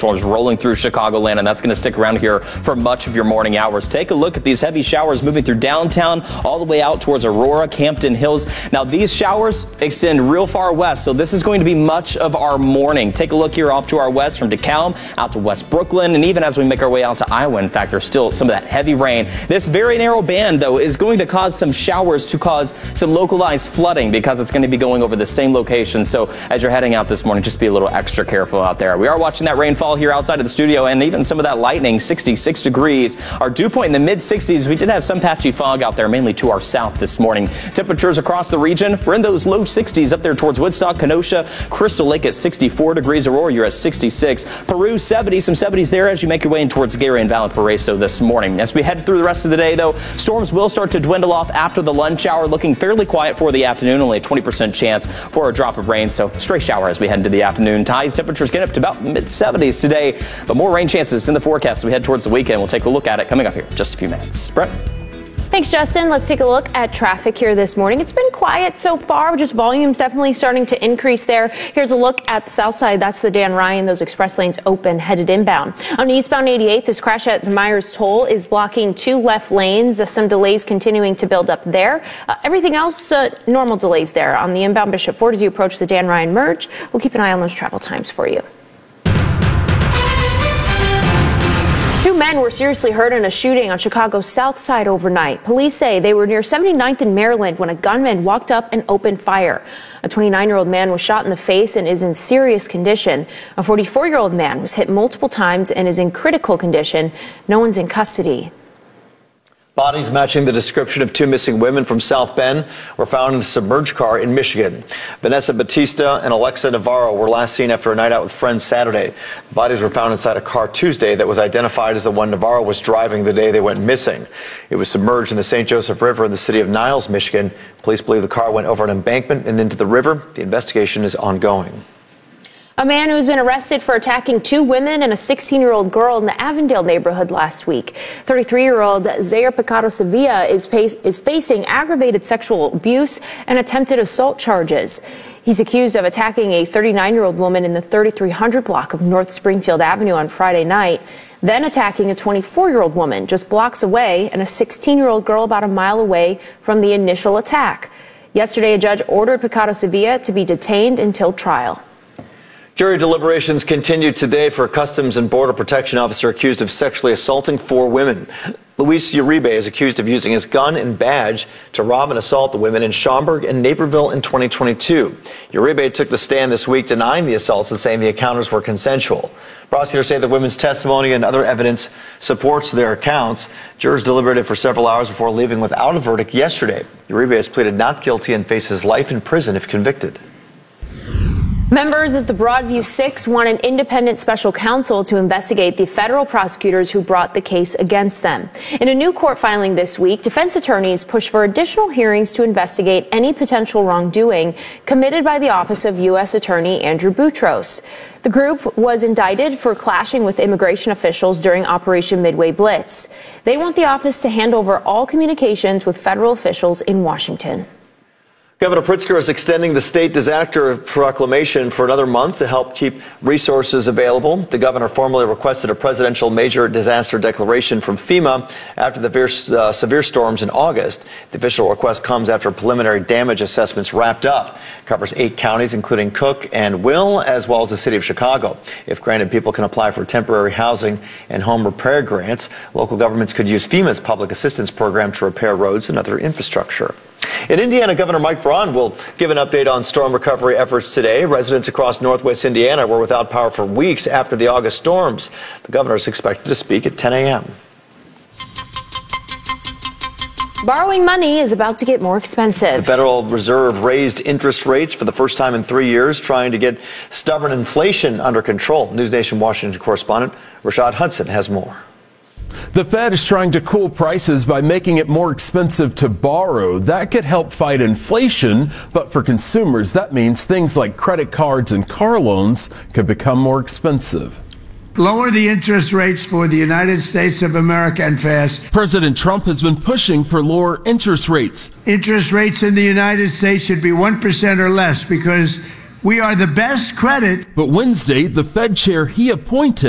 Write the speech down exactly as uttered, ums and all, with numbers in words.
thunderstorms rolling through Chicagoland, and that's going to stick around here for much of your morning hours. Take a look at these heavy showers moving through downtown all the way out towards Aurora, Campton Hills. Now, these showers extend real far west, so this is going to be much of our morning. Take a look here off to our west from DeKalb out to West Brooklyn, and even as we make our way out to Iowa. In fact, there's still some of that heavy rain. This very narrow band, though, is going to cause some showers to cause some localized flooding because it's going to be going over the same location. So as you're heading out this morning, just be a little extra careful out there. We are watching that rainfall here outside of the studio, and even some of that lightning. Sixty-six degrees. Our dew point in the mid sixties. We did have some patchy fog out there, mainly to our south this morning. Temperatures across the region, we're in those low sixties up there towards Woodstock, Kenosha, Crystal Lake at sixty-four degrees. Aurora, you're at sixty-six. Peru, seventy. Some seventies there as you make your way in towards Gary and Valparaiso this morning. As we head through the rest of the day, though, storms will start to dwindle off after the lunch hour, looking fairly quiet for the afternoon. Only a twenty percent chance for a drop of rain, so stray shower as we head into the afternoon. Tides, temperatures get up to about mid seventies today, but more rain chances in the forecast as we head towards the weekend. We'll take a look at it coming up here in just a few minutes. Brett? Thanks, Justin. Let's take a look at traffic here this morning. It's been quiet so far, just volumes definitely starting to increase there. Here's a look at the south side. That's the Dan Ryan. Those express lanes open, headed inbound. On eastbound eighty-eight, this crash at the Myers Toll is blocking two left lanes. Uh, some delays continuing to build up there. Uh, everything else, uh, normal delays there. On the inbound Bishop Ford as you approach the Dan Ryan merge, we'll keep an eye on those travel times for you. Two men were seriously hurt in a shooting on Chicago's south side overnight. Police say they were near seventy-ninth and Maryland when a gunman walked up and opened fire. A twenty-nine-year-old man was shot in the face and is in serious condition. A forty-four-year-old man was hit multiple times and is in critical condition. No one's in custody. Bodies matching the description of two missing women from South Bend were found in a submerged car in Michigan. Vanessa Batista and Alexa Navarro were last seen after a night out with friends Saturday. The bodies were found inside a car Tuesday that was identified as the one Navarro was driving the day they went missing. It was submerged in the Saint Joseph River in the city of Niles, Michigan. Police believe the car went over an embankment and into the river. The investigation is ongoing. A man who's been arrested for attacking two women and a sixteen-year-old girl in the Avondale neighborhood last week. thirty-three-year-old Zaire Picado Sevilla is, face, is facing aggravated sexual abuse and attempted assault charges. He's accused of attacking a thirty-nine-year-old woman in the thirty-three hundred block of North Springfield Avenue on Friday night, then attacking a twenty-four-year-old woman just blocks away and a sixteen-year-old girl about a mile away from the initial attack. Yesterday, a judge ordered Picado Sevilla to be detained until trial. Jury deliberations continued today for a Customs and Border Protection officer accused of sexually assaulting four women. Luis Uribe is accused of using his gun and badge to rob and assault the women in Schaumburg and Naperville in twenty twenty-two. Uribe took the stand this week denying the assaults and saying the encounters were consensual. Prosecutors say the women's testimony and other evidence supports their accounts. Jurors deliberated for several hours before leaving without a verdict yesterday. Uribe has pleaded not guilty and faces life in prison if convicted. Members of the Broadview Six want an independent special counsel to investigate the federal prosecutors who brought the case against them. In a new court filing this week, defense attorneys pushed for additional hearings to investigate any potential wrongdoing committed by the office of U S Attorney Andrew Boutros. The group was indicted for clashing with immigration officials during Operation Midway Blitz. They want the office to hand over all communications with federal officials in Washington. Governor Pritzker is extending the state disaster proclamation for another month to help keep resources available. The governor formally requested a presidential major disaster declaration from FEMA after the severe, uh, severe storms in August. The official request comes after preliminary damage assessments wrapped up. It covers eight counties, including Cook and Will, as well as the city of Chicago. If granted, people can apply for temporary housing and home repair grants. Local governments could use FEMA's public assistance program to repair roads and other infrastructure. In Indiana, Governor Mike Braun will give an update on storm recovery efforts today. Residents across northwest Indiana were without power for weeks after the August storms. The governor is expected to speak at ten a m Borrowing money is about to get more expensive. The Federal Reserve raised interest rates for the first time in three years, trying to get stubborn inflation under control. News Nation Washington correspondent Rashad Hudson has more. The Fed is trying to cool prices by making it more expensive to borrow. That could help fight inflation, but for consumers, that means things like credit cards and car loans could become more expensive. Lower the interest rates for the United States of America and fast. President Trump has been pushing for lower interest rates. Interest rates in the United States should be one percent or less because we are the best credit. But Wednesday, the Fed chair he appointed